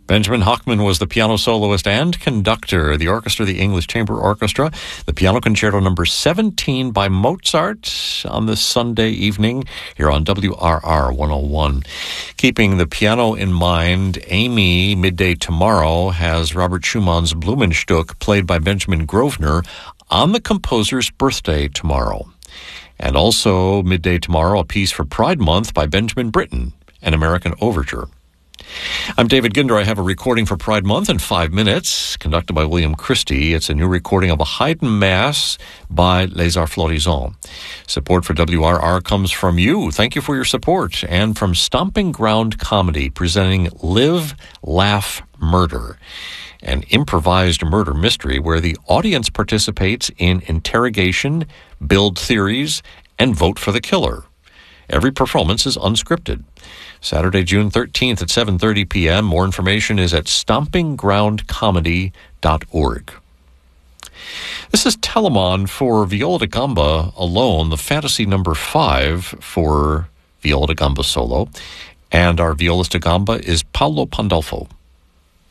Benjamin Hochman was the piano soloist and conductor. The orchestra, the English Chamber Orchestra, the Piano Concerto number 17 by Mozart on this Sunday evening here on WRR 101. Keeping the piano in mind, Amy, midday tomorrow, has Robert Schumann's Blumenstück played by Benjamin Grosvenor on the composer's birthday tomorrow. And also, midday tomorrow, a piece for Pride Month by Benjamin Britten, an American overture. I'm David Ginder. I have a recording for Pride Month in 5 minutes, conducted by William Christie. It's a new recording of a Haydn Mass by Les Arts Florissants. Support for WRR comes from you. Thank you for your support. And from Stomping Ground Comedy, presenting Live, Laugh, Murder, an improvised murder mystery where the audience participates in interrogation, build theories, and vote for the killer. Every performance is unscripted. Saturday, June 13th at 7:30 p.m. More information is at stompinggroundcomedy.org. This is Telemon for viola da gamba alone, the fantasy number 5 for viola da gamba solo. And our violist da gamba is Paolo Pandolfo.